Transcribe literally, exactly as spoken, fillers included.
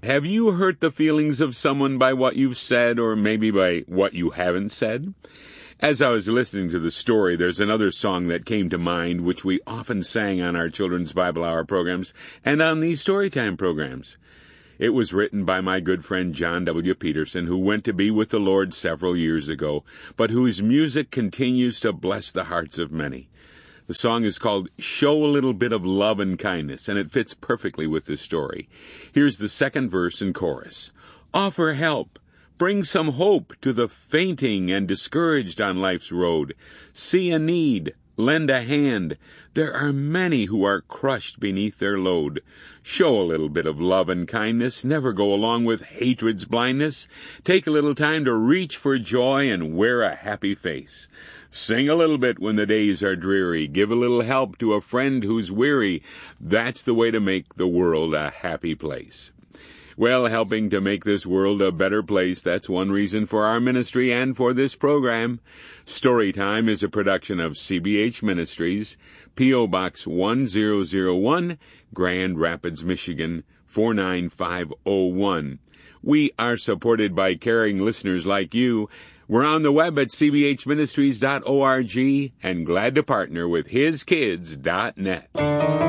Have you hurt the feelings of someone by what you've said, or maybe by what you haven't said? As I was listening to the story, there's another song that came to mind which we often sang on our Children's Bible Hour programs and on these Storytime programs. It was written by my good friend John W. Peterson, who went to be with the Lord several years ago, but whose music continues to bless the hearts of many. The song is called Show a Little Bit of Love and Kindness, and it fits perfectly with this story. Here's the second verse and chorus. Offer help. Bring some hope to the fainting and discouraged on life's road. See a need. Lend a hand. There are many who are crushed beneath their load. Show a little bit of love and kindness. Never go along with hatred's blindness. Take a little time to reach for joy and wear a happy face. Sing a little bit when the days are dreary. Give a little help to a friend who's weary. That's the way to make the world a happy place. Well, helping to make this world a better place, that's one reason for our ministry and for this program. Storytime is a production of C B H Ministries, P O. Box one thousand one, Grand Rapids, Michigan, four nine five oh one. We are supported by caring listeners like you. We're on the web at c b h ministries dot org and glad to partner with his kids dot net.